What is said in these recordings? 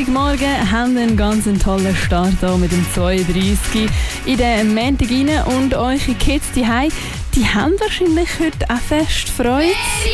Montagmorgen haben einen ganz tollen Start hier mit dem 32 in den Montag rein. Und eure Kids die haben wahrscheinlich heute auch fest Freude.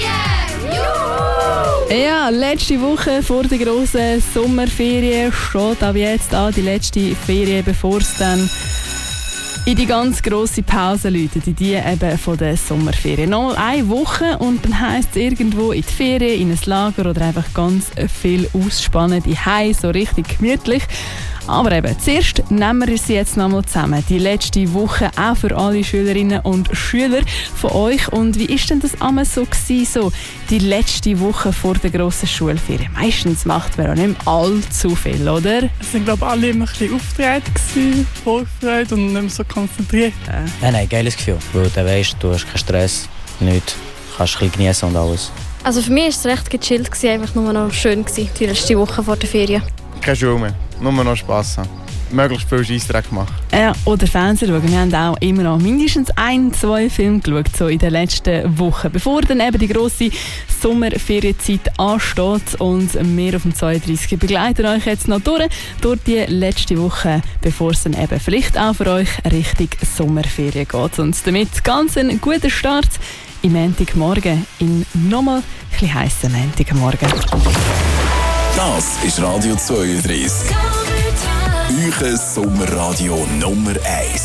Ja, letzte Woche vor der grossen Sommerferien steht aber jetzt an die letzte Ferien, bevor es dann in die ganz grosse Pause läutet, in die eben von der Sommerferien. Noch eine Woche und dann heisst es irgendwo in die Ferien, in ein Lager oder einfach ganz viel ausspannen, die Hause, so richtig gemütlich. Aber eben, zuerst nehmen wir sie jetzt nochmal zusammen. Die letzte Woche auch für alle Schülerinnen und Schüler von euch. Und wie ist denn das einmal so gewesen, so die letzte Woche vor der grossen Schulferien? Meistens macht man auch nicht mehr allzu viel, oder? Es waren, glaube ich, alle immer ein bisschen aufgeregt, vorgefreut und nicht mehr so konzentriert. Nein, geiles Gefühl. Weil du weisst, du hast keinen Stress, nichts. Kannst ein bisschen genießen und alles. Also für mich war es recht gechillt, einfach nur noch schön die letzte Woche vor der Ferien. Keine Schule mehr, nur noch Spass haben. Möglichst viel Scheissdreck machen. Oder Fernsehen schauen. Wir haben auch immer noch mindestens 1-2 Filme geschaut, so in den letzten Wochen. Bevor dann eben die grosse Sommerferienzeit ansteht und wir auf dem 32 begleiten euch jetzt noch durch die letzte Woche, bevor es dann eben vielleicht auch für euch Richtung Sommerferien geht. Und damit ganz einen guten Start im Montagmorgen, in nochmal ein bisschen heissen Montagmorgen. Das ist Radio 32. Euer Sommerradio Nummer 1.